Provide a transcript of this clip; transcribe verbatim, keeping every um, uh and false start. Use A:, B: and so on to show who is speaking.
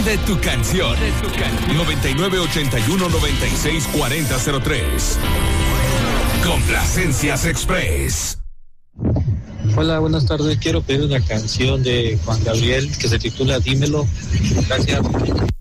A: Pide tu canción. noventa y nueve ochenta y uno noventa y seis cuarenta cero tres. Complacencias Express.
B: Hola, buenas tardes. Quiero pedir una canción de Juan Gabriel que se titula Dímelo. Gracias.